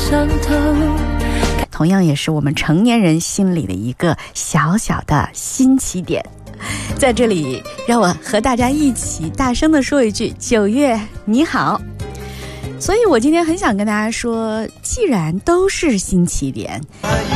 上头， 同样也是我们成年人心里的一个小小的新起点。在这里，让我和大家一起大声地说一句：9月你好。所以我今天很想跟大家说，既然都是新起点，